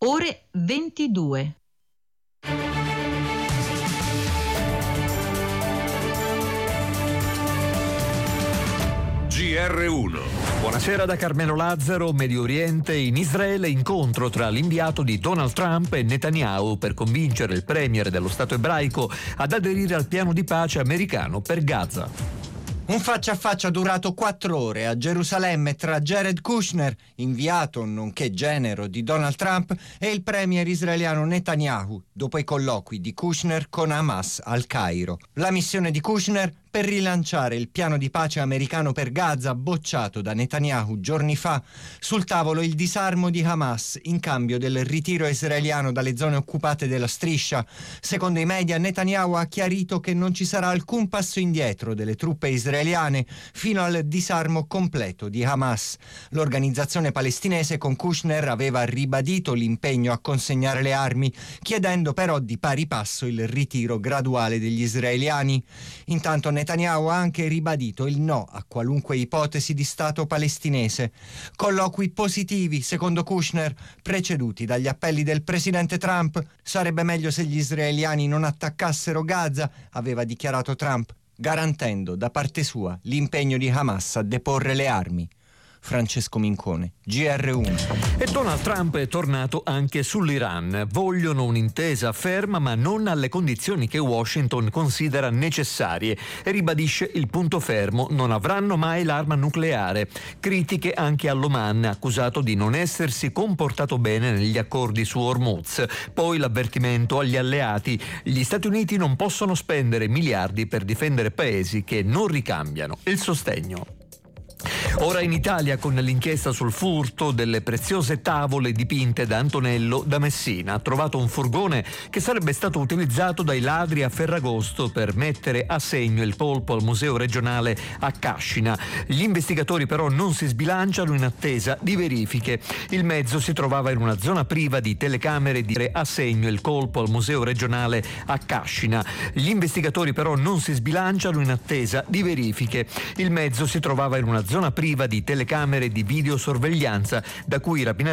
ore 22. GR1. Buonasera da Carmelo Lazzaro. Medio Oriente, in Israele, incontro tra l'inviato di Donald Trump e Netanyahu per convincere il premier dello Stato ebraico ad aderire al piano di pace americano per Gaza. Un faccia a faccia durato 4 ore a Gerusalemme tra Jared Kushner, inviato nonché genero di Donald Trump, e il premier israeliano Netanyahu, dopo i colloqui di Kushner con Hamas al Cairo. La missione di Kushner per rilanciare il piano di pace americano per Gaza bocciato da Netanyahu giorni fa, sul tavolo il disarmo di Hamas in cambio del ritiro israeliano dalle zone occupate della striscia. Secondo i media, Netanyahu ha chiarito che non ci sarà alcun passo indietro delle truppe israeliane fino al disarmo completo di Hamas. L'organizzazione palestinese con Kushner aveva ribadito l'impegno a consegnare le armi, chiedendo però di pari passo il ritiro graduale degli israeliani. Intanto Netanyahu ha anche ribadito il no a qualunque ipotesi di Stato palestinese. Colloqui positivi, secondo Kushner, preceduti dagli appelli del presidente Trump. Sarebbe meglio se gli israeliani non attaccassero Gaza, aveva dichiarato Trump, garantendo da parte sua l'impegno di Hamas a deporre le armi. Francesco Mincone, GR1. E Donald Trump è tornato anche sull'Iran. Vogliono un'intesa ferma ma non alle condizioni che Washington considera necessarie e ribadisce il punto fermo: non avranno mai l'arma nucleare. Critiche anche all'Oman, accusato di non essersi comportato bene negli accordi su Hormuz. Poi l'avvertimento agli alleati: gli Stati Uniti non possono spendere miliardi per difendere paesi che non ricambiano il sostegno. Ora in Italia, con l'inchiesta sul furto delle preziose tavole dipinte da Antonello da Messina, ha trovato un furgone che sarebbe stato utilizzato dai ladri a Ferragosto per mettere a segno il colpo al Museo regionale a Cascina. Gli investigatori però non si sbilanciano in attesa di verifiche. Il mezzo si trovava in una zona priva di telecamere di a segno il colpo al Museo regionale a Cascina. Gli investigatori però non si sbilanciano in attesa di verifiche. Il mezzo si trovava in una zona priva di telecamere di videosorveglianza da cui i rapinatori